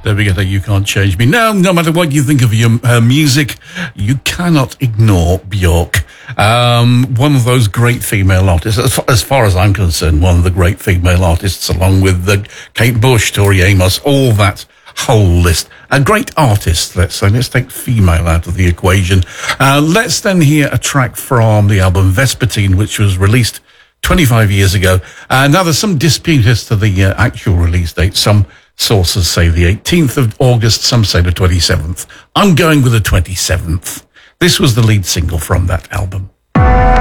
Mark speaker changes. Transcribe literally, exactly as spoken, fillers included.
Speaker 1: Debbie Guetta, You Can't Change Me. Now, no matter what you think of your, her music, you cannot ignore Björk. Um, one of those great female artists, as far, as far as I'm concerned, one of the great female artists, along with the Kate Bush, Tori Amos, all that whole list. A great artist, let's say. Let's take female out of the equation. Uh, let's then hear a track from the album Vespertine, which was released twenty-five years ago. Uh, now, there's some dispute as to the uh, actual release date. Some sources say the eighteenth of August, some say the twenty-seventh. I'm going with the twenty-seventh. This was the lead single from that album.